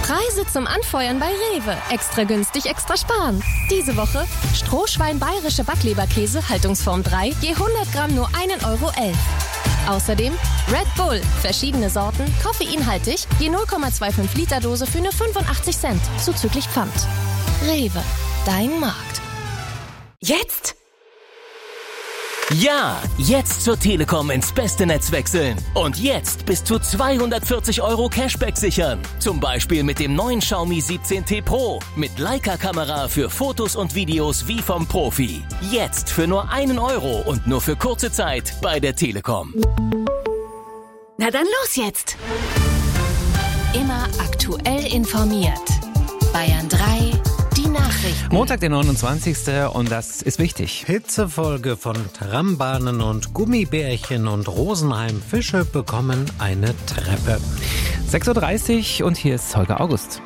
Preise zum Anfeuern bei Rewe. Extra günstig, extra sparen. Diese Woche Strohschwein bayerische Backleberkäse, Haltungsform 3, je 100 Gramm nur 1,11 Euro. Außerdem Red Bull, verschiedene Sorten, koffeinhaltig, je 0,25 Liter Dose für nur 85 Cent, zuzüglich Pfand. Rewe, dein Markt. Jetzt? Ja, jetzt zur Telekom ins beste Netz wechseln. Und jetzt bis zu 240 Euro Cashback sichern. Zum Beispiel mit dem neuen Xiaomi 17T Pro. Mit Leica-Kamera für Fotos und Videos wie vom Profi. Jetzt für nur 1 Euro und nur für kurze Zeit bei der Telekom. Na dann los jetzt! Immer aktuell informiert. Bayern 3, die Nachrichten. Montag, der 29. und das ist wichtig. Hitzefolge von Trambahnen und Gummibärchen und Rosenheim-Fische bekommen eine Treppe. 6.30 Uhr und hier ist Holger August.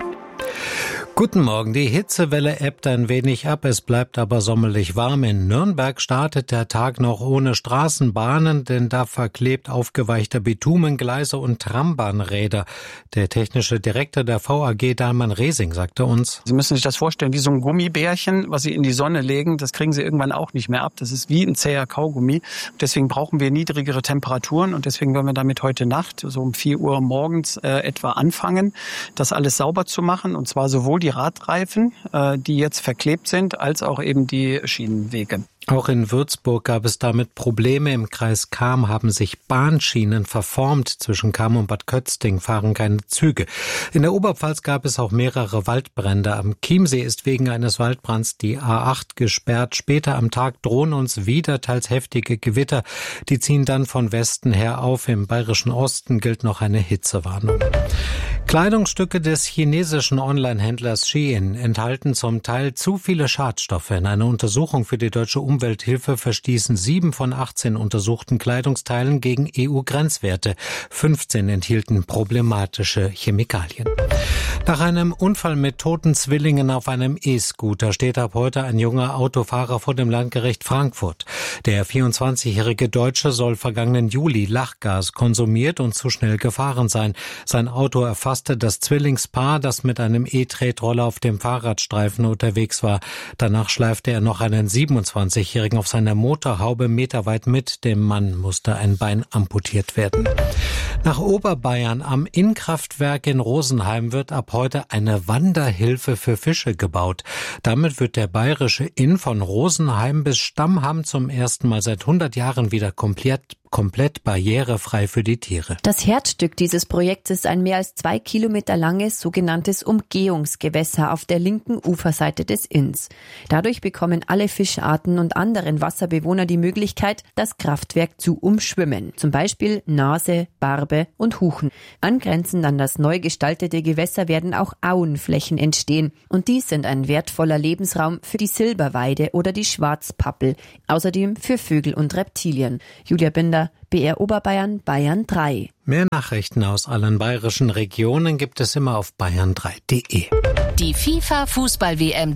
Guten Morgen, die Hitzewelle ebbt ein wenig ab, es bleibt aber sommerlich warm. In Nürnberg startet der Tag noch ohne Straßenbahnen, denn da verklebt aufgeweichter Bitumengleise und Trambahnräder. Der technische Direktor der VAG, Dahlmann Resing, sagte uns: Sie müssen sich das vorstellen wie so ein Gummibärchen, was Sie in die Sonne legen. Das kriegen Sie irgendwann auch nicht mehr ab. Das ist wie ein zäher Kaugummi. Deswegen brauchen wir niedrigere Temperaturen und deswegen werden wir damit heute Nacht, so um 4 Uhr morgens etwa anfangen, das alles sauber zu machen. Und zwar sowohl die Radreifen, die jetzt verklebt sind, als auch eben die Schienenwege. Auch in Würzburg gab es damit Probleme. Im Kreis Cham haben sich Bahnschienen verformt. Zwischen Cham und Bad Kötzting fahren keine Züge. In der Oberpfalz gab es auch mehrere Waldbrände. Am Chiemsee ist wegen eines Waldbrands die A8 gesperrt. Später am Tag drohen uns wieder teils heftige Gewitter. Die ziehen dann von Westen her auf. Im bayerischen Osten gilt noch eine Hitzewarnung. Kleidungsstücke des chinesischen Online-Händlers Shein enthalten zum Teil zu viele Schadstoffe. In einer Untersuchung für die Deutsche Umwelthilfe verstießen 7 von 18 untersuchten Kleidungsteilen gegen EU-Grenzwerte. 15 enthielten problematische Chemikalien. Nach einem Unfall mit toten Zwillingen auf einem E-Scooter steht ab heute ein junger Autofahrer vor dem Landgericht Frankfurt. Der 24-jährige Deutsche soll vergangenen Juli Lachgas konsumiert und zu schnell gefahren sein. Sein Auto erfasste das Zwillingspaar, das mit einem E-Tretroller auf dem Fahrradstreifen unterwegs war. Danach schleifte er noch einen 27-jährigen auf seiner Motorhaube meterweit mit. Dem Mann musste ein Bein amputiert werden. Nach Oberbayern am Innkraftwerk in Rosenheim wird ab heute eine Wanderhilfe für Fische gebaut. Damit wird der bayerische Inn von Rosenheim bis Stammham zum ersten Mal seit 100 Jahren wieder komplett barrierefrei für die Tiere. Das Herzstück dieses Projekts ist ein mehr als 2 Kilometer langes sogenanntes Umgehungsgewässer auf der linken Uferseite des Inns. Dadurch bekommen alle Fischarten und anderen Wasserbewohner die Möglichkeit, das Kraftwerk zu umschwimmen. Zum Beispiel Nase, Barbe und Huchen. Angrenzend an das neu gestaltete Gewässer werden auch Auenflächen entstehen. Und dies sind ein wertvoller Lebensraum für die Silberweide oder die Schwarzpappel. Außerdem für Vögel und Reptilien. Julia Binder, BR Oberbayern, Bayern 3. Mehr Nachrichten aus allen bayerischen Regionen gibt es immer auf bayern3.de. Die FIFA-Fußball-WM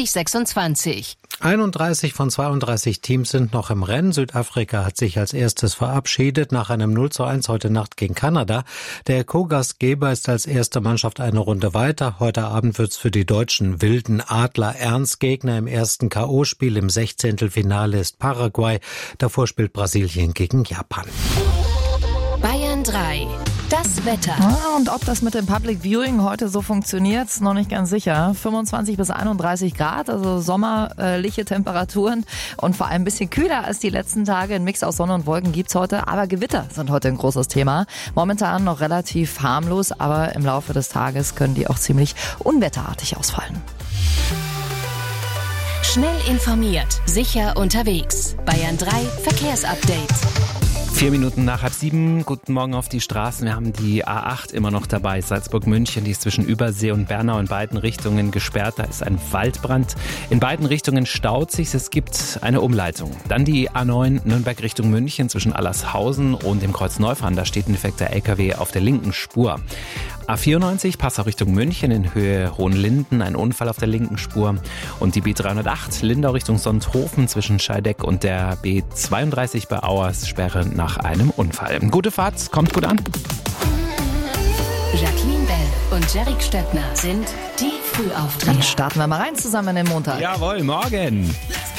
2026. 31 von 32 Teams sind noch im Rennen. Südafrika hat sich als erstes verabschiedet nach einem 0:1 heute Nacht gegen Kanada. Der Co-Gastgeber ist als erste Mannschaft eine Runde weiter. Heute Abend wird's für die deutschen Wilden Adler ernst. Gegner im ersten K.O.-Spiel im 16. ist Paraguay. Davor spielt Brasilien gegen Japan. Bayern 3. Das Wetter. Und ob das mit dem Public Viewing heute so funktioniert, ist noch nicht ganz sicher. 25 bis 31 Grad, also sommerliche Temperaturen und vor allem ein bisschen kühler als die letzten Tage. Ein Mix aus Sonne und Wolken gibt's heute, aber Gewitter sind heute ein großes Thema. Momentan noch relativ harmlos, aber im Laufe des Tages können die auch ziemlich unwetterartig ausfallen. Schnell informiert, sicher unterwegs. Bayern 3 Verkehrsupdate. 4 Minuten nach 6:30. Guten Morgen auf die Straßen. Wir haben die A8 immer noch dabei. Salzburg-München, die ist zwischen Übersee und Bernau in beiden Richtungen gesperrt. Da ist ein Waldbrand. In beiden Richtungen staut sich. Es gibt eine Umleitung. Dann die A9 Nürnberg Richtung München zwischen Allershausen und dem Kreuz Neufahren. Da steht ein defekter LKW auf der linken Spur. A94 Passau Richtung München in Höhe Hohenlinden, ein Unfall auf der linken Spur. Und die B308 Lindau Richtung Sonthofen zwischen Scheideck und der B32 bei Auers Sperre nach einem Unfall. Gute Fahrt, kommt gut an. Jacqueline Bell und Jerick Stöckner sind die Frühaufdreher. Dann starten wir mal rein zusammen in den Montag. Jawohl, morgen.